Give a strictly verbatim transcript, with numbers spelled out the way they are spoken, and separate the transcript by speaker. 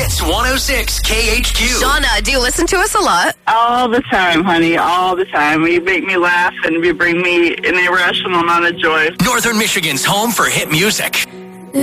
Speaker 1: Hits one oh six K H Q.
Speaker 2: Shauna, do you listen to us a lot?
Speaker 3: All the time, honey, all the time. You make me laugh and you bring me an irrational amount of joy.
Speaker 1: Northern Michigan's home for hit music.